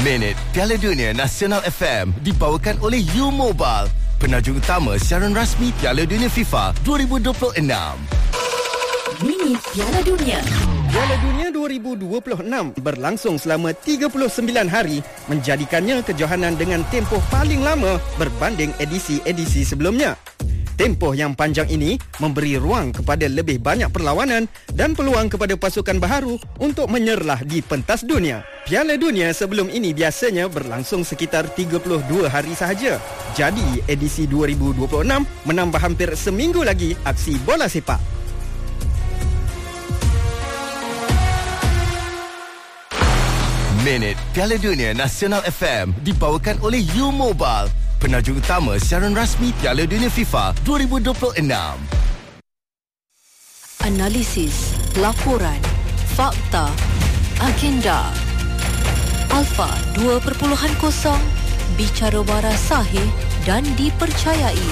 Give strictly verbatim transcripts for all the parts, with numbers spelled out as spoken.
Minit Piala Dunia Nasional F M dibawakan oleh U Mobile, penajuk utama siaran rasmi Piala Dunia FIFA dua ribu dua puluh enam. Minit Piala Dunia. Piala Dunia dua ribu dua puluh enam berlangsung selama tiga puluh sembilan hari, menjadikannya kejohanan dengan tempoh paling lama berbanding edisi-edisi sebelumnya. Tempoh yang panjang ini memberi ruang kepada lebih banyak perlawanan dan peluang kepada pasukan baharu untuk menyerlah di pentas dunia. Piala Dunia sebelum ini biasanya berlangsung sekitar tiga puluh dua hari sahaja. Jadi, edisi dua ribu dua puluh enam menambah hampir seminggu lagi aksi bola sepak. Minit Piala Dunia Nasional F M dibawakan oleh U Mobile, penajuk utama siaran rasmi Piala Dunia FIFA dua ribu dua puluh enam. Analisis, laporan, fakta, agenda. Alfa dua kosong, bicara waras sahih dan dipercayai.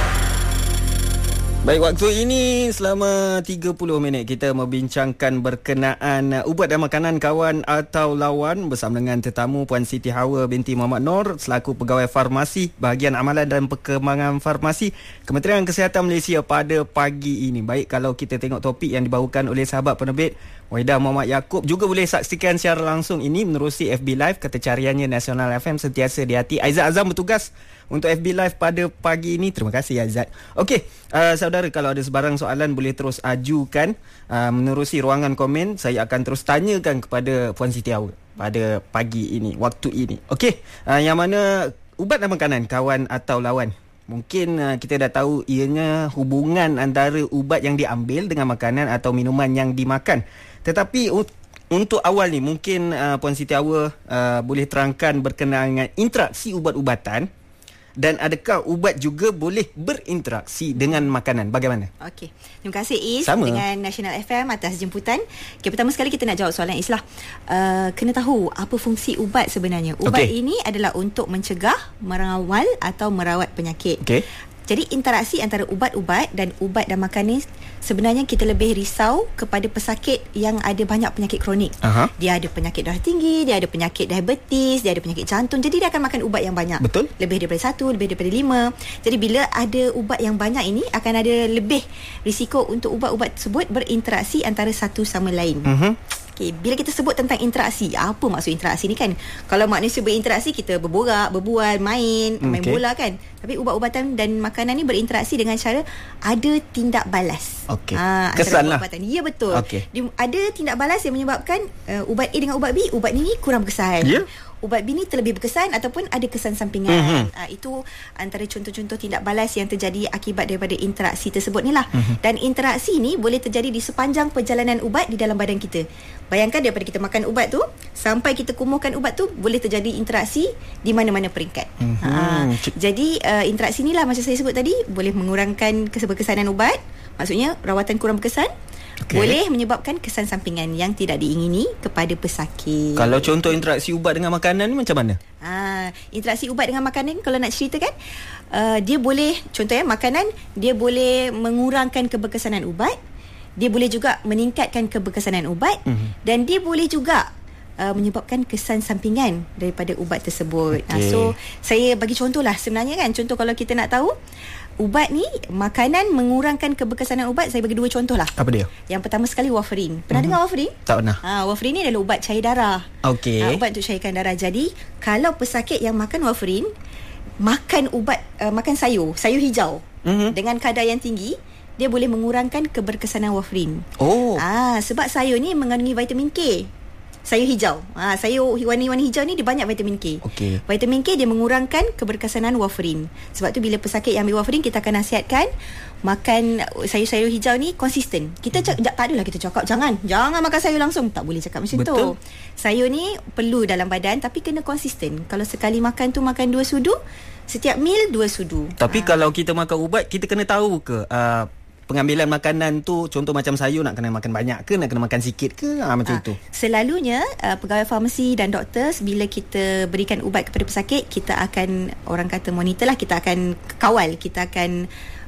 Baik, waktu ini selama tiga puluh minit kita membincangkan berkenaan uh, ubat dan makanan kawan atau lawan bersama dengan tetamu Puan Siti Hawa binti Muhammad Noor selaku Pegawai Farmasi Bahagian Amalan dan Perkembangan Farmasi Kementerian Kesihatan Malaysia pada pagi ini. Baik, kalau kita tengok topik yang dibawakan oleh sahabat penerbit Wahida Muhammad Yaakob, juga boleh saksikan secara langsung ini menerusi F B Live, kata cariannya Nasional F M sentiasa di hati. Aizat Azam bertugas untuk F B Live pada pagi ini. Terima kasih Aizat. Okey, uh, saudara, kalau ada sebarang soalan boleh terus ajukan uh, menerusi ruangan komen. Saya akan terus tanyakan kepada Puan Siti Hawa pada pagi ini, waktu ini. Okey, uh, yang mana ubat dan makanan kawan atau lawan. Mungkin uh, kita dah tahu ianya hubungan antara ubat yang diambil dengan makanan atau minuman yang dimakan. Tetapi uh, untuk awal ni mungkin uh, Puan Siti Hawa uh, boleh terangkan berkenaan dengan interaksi ubat-ubatan dan adakah ubat juga boleh berinteraksi dengan makanan? Bagaimana? Okey. Terima kasih Is Sama. dengan National F M atas jemputan. Okay, pertama sekali kita nak jawab soalan Islah. Uh, kena tahu apa fungsi ubat sebenarnya. Ubat okay. ini adalah untuk mencegah, merawat atau merawat penyakit. Okey. Jadi interaksi antara ubat-ubat dan ubat dan makanan sebenarnya kita lebih risau kepada pesakit yang ada banyak penyakit kronik. Aha. Dia ada penyakit darah tinggi, dia ada penyakit diabetes, dia ada penyakit jantung. Jadi dia akan makan ubat yang banyak. Betul. Lebih daripada satu, lebih daripada lima. Jadi bila ada ubat yang banyak ini, akan ada lebih risiko untuk ubat-ubat tersebut berinteraksi antara satu sama lain. Mhm. Okay, bila kita sebut tentang interaksi, apa maksud interaksi ni kan? Kalau manusia berinteraksi, kita berborak, berbual, main, main Okay. bola kan. Tapi ubat-ubatan dan makanan ni berinteraksi dengan cara ada tindak balas. Okey. Ha, Kesan lah. ubat-ubatan. Ya, betul. Okey. Dia, ada tindak balas yang menyebabkan uh, ubat A dengan ubat B, ubat ni kurang berkesan. Ya. Ubat B ni terlebih berkesan ataupun ada kesan sampingan. Mhm. Uh, itu antara contoh-contoh tindak balas yang terjadi akibat daripada interaksi tersebut ni lah. Mhm. Dan interaksi ni boleh terjadi di sepanjang perjalanan ubat di dalam badan kita. Bayangkan daripada kita makan ubat tu sampai kita kumuhkan ubat tu, boleh terjadi interaksi di mana-mana peringkat. Mhm. Ha, jadi uh, interaksi ni lah macam saya sebut tadi, boleh mengurangkan keberkesanan ubat. Maksudnya rawatan kurang berkesan. Okey. Boleh menyebabkan kesan sampingan yang tidak diingini kepada pesakit. Kalau contoh interaksi ubat dengan makanan ni macam mana? Ha, interaksi ubat dengan makanan, kalau nak ceritakan, uh, dia boleh, contohnya makanan, dia boleh mengurangkan keberkesanan ubat, dia boleh juga meningkatkan keberkesanan ubat, mm-hmm. dan dia boleh juga uh, menyebabkan kesan sampingan daripada ubat tersebut. Okay. Ha, so saya bagi contoh lah sebenarnya kan. Contoh kalau kita nak tahu ubat ni, makanan mengurangkan keberkesanan ubat, saya bagi dua contoh lah. Apa dia? Yang pertama sekali warfarin. Pernah mm-hmm. dengar warfarin? Tak pernah. Ha, warfarin ni adalah ubat cair darah. Okey. Ha, ubat untuk cairkan darah. Jadi kalau pesakit yang makan warfarin, makan ubat uh, makan sayur, sayur hijau mm-hmm. dengan kadar yang tinggi, dia boleh mengurangkan keberkesanan warfarin. Oh. Ah, sebab sayur ni mengandungi vitamin K. Sayur hijau. Ah, sayur warna-warna hijau ni dia banyak vitamin K. Okey. Vitamin K dia mengurangkan keberkesanan warfarin. Sebab tu bila pesakit yang ambil warfarin, kita akan nasihatkan makan sayur-sayur hijau ni konsisten. Kita cak, tak adalah kita cakap jangan, jangan makan sayur langsung. Tak boleh cakap macam Betul. tu. Sayur ni perlu dalam badan tapi kena konsisten. Kalau sekali makan tu makan dua sudu, setiap meal dua sudu. Tapi Ah. kalau kita makan ubat, kita kena tahu ke uh, pengambilan makanan tu, contoh macam sayur nak kena makan banyak ke, nak kena makan sikit ke, ha, macam Ah, itu. Selalunya uh, pegawai farmasi dan doktor, bila kita berikan ubat kepada pesakit, kita akan, orang kata monitor lah, kita akan kawal, kita akan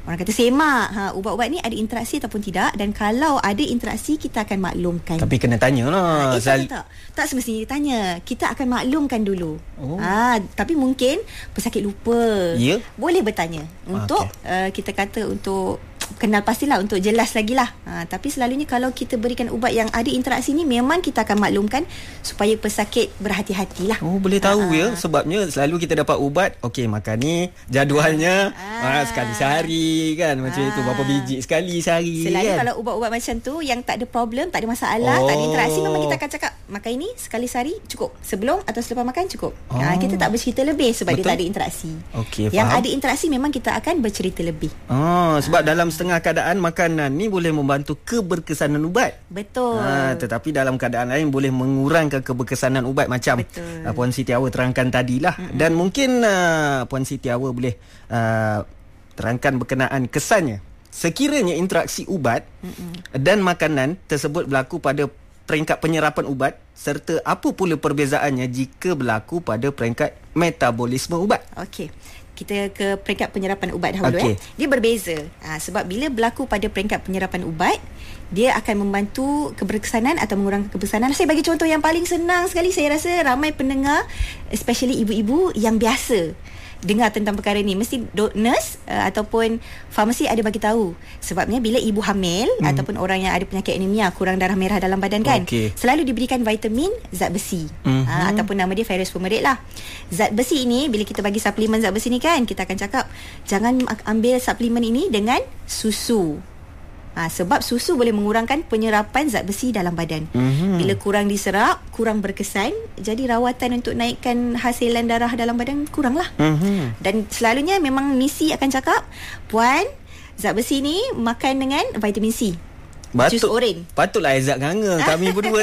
orang kata semak, ha, ubat-ubat ni ada interaksi ataupun tidak, dan kalau ada interaksi kita akan maklumkan. Tapi kena tanya lah. Ha, eh, Sal- tak, tak semestinya ditanya. Kita akan maklumkan dulu. Oh. Ha, tapi mungkin pesakit lupa. Ya? Boleh bertanya untuk okay. uh, kita kata untuk kenal pastilah, untuk jelas lagi lah. Ha, tapi selalunya kalau kita berikan ubat yang ada interaksi ni, memang kita akan maklumkan supaya pesakit berhati-hatilah. Oh, boleh tahu ha, ya. Sebabnya selalu kita dapat ubat, okey, makan ni jadualnya ha. Ha, sekali sehari kan. Macam ha. itu, berapa biji sekali sehari. Selalu kan? Kalau ubat-ubat macam tu yang tak ada problem, tak ada masalah, oh. tak ada interaksi, memang kita akan cakap makan ini sekali sehari cukup. Sebelum atau selepas makan cukup. Oh. Ha, kita tak bercerita lebih sebab Betul. dia tak ada interaksi. Okay, yang faham. ada interaksi memang kita akan bercerita lebih. Oh, sebab ha. dalam setengah keadaan makanan ni boleh membantu keberkesanan ubat. Betul. Ha, tetapi dalam keadaan lain boleh mengurangkan keberkesanan ubat macam uh, Puan Siti Awa terangkan tadilah. Mm-mm. Dan mungkin uh, Puan Siti Awa boleh uh, terangkan berkenaan kesannya sekiranya interaksi ubat Mm-mm. dan makanan tersebut berlaku pada peringkat penyerapan ubat, serta apa pula perbezaannya jika berlaku pada peringkat metabolisme ubat. Okey. Kita ke peringkat penyerapan ubat dahulu. Okay. eh. Dia berbeza. Ha, sebab bila berlaku pada peringkat penyerapan ubat, dia akan membantu keberkesanan atau mengurangkan keberkesanan. Saya bagi contoh yang paling senang sekali. Saya rasa ramai pendengar, especially ibu-ibu yang biasa dengar tentang perkara ni, mesti nurse uh, ataupun farmasi ada bagi tahu. Sebabnya bila ibu hamil hmm. ataupun orang yang ada penyakit anemia, kurang darah merah dalam badan kan, okay. selalu diberikan vitamin zat besi hmm. uh, ataupun nama dia ferrous fumarate lah. Zat besi ini, bila kita bagi suplemen zat besi ni kan, kita akan cakap jangan ambil suplemen ini dengan susu. Ha, sebab susu boleh mengurangkan penyerapan zat besi dalam badan. Mm-hmm. Bila kurang diserap, kurang berkesan, jadi rawatan untuk naikkan hasilan darah dalam badan kurang lah. Mm-hmm. Dan selalunya memang misi akan cakap, puan, zat besi ni makan dengan vitamin C. Jus oren. Patutlah Aizat nganga. Kami berdua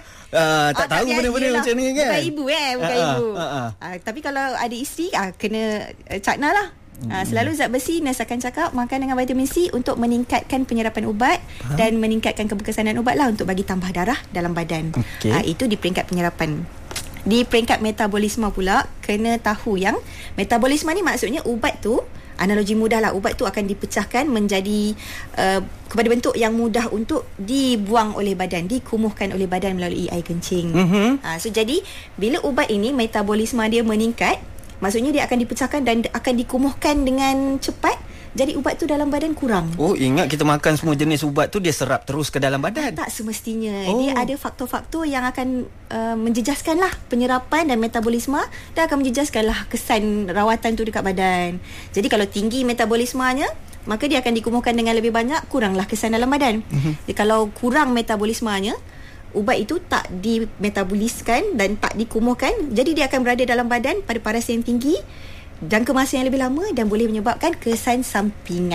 uh, tak oh, tahu benda-benda macam ni kan. Bukan ibu eh, bukan uh, ibu. Uh, uh, uh. Uh, tapi kalau ada isteri, uh, kena uh, cakna lah. Ha, selalu zat besi nurse akan cakap makan dengan vitamin C untuk meningkatkan penyerapan ubat ha? dan meningkatkan keberkesanan ubat lah, untuk bagi tambah darah dalam badan. Okay. Ha, itu di peringkat penyerapan. Di peringkat metabolisme pula, kena tahu yang metabolisme ni maksudnya ubat tu, analogi mudah lah, ubat tu akan dipecahkan menjadi uh, kepada bentuk yang mudah untuk dibuang oleh badan, dikumuhkan oleh badan melalui air kencing. Mm-hmm. Ha, so jadi bila ubat ini metabolisme dia meningkat, maksudnya dia akan dipecahkan dan akan dikumuhkan dengan cepat. Jadi ubat tu dalam badan kurang. Oh, ingat kita makan semua jenis ubat tu dia serap terus ke dalam badan? Tak, tak semestinya. Oh. Dia ada faktor-faktor yang akan uh, menjejaskan lah penyerapan dan metabolisme, dan akan menjejaskan lah kesan rawatan tu dekat badan. Jadi kalau tinggi metabolismenya, maka dia akan dikumuhkan dengan lebih banyak, kuranglah kesan dalam badan. Mm-hmm. Jadi kalau kurang metabolismenya, ubat itu tak dimetaboliskan dan tak dikumuhkan, jadi dia akan berada dalam badan pada paras yang tinggi jangka masa yang lebih lama dan boleh menyebabkan kesan sampingan.